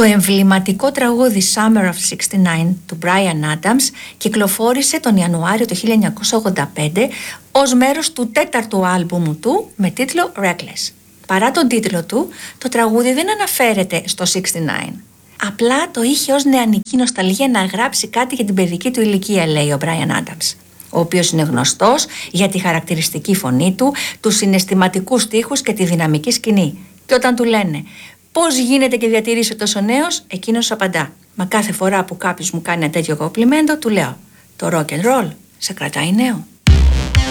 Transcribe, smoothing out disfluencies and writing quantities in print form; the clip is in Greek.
Το εμβληματικό τραγούδι Summer of '69 του Bryan Adams κυκλοφόρησε τον Ιανουάριο του 1985 ως μέρος του τέταρτου άλμπουμου του με τίτλο Reckless. Παρά τον τίτλο του, το τραγούδι δεν αναφέρεται στο '69. Απλά το είχε ως νεανική νοσταλγία να γράψει κάτι για την παιδική του ηλικία, λέει ο Bryan Adams, ο οποίος είναι γνωστός για τη χαρακτηριστική φωνή του, τους συναισθηματικούς στίχους και τη δυναμική σκηνή. Και όταν του λένε πώς γίνεται και διατηρείσαι τόσο νέος, εκείνος απαντά. Μα κάθε φορά που κάποιος μου κάνει ένα τέτοιο κομπλιμέντο, του λέω: το rock and roll σε κρατάει νέο.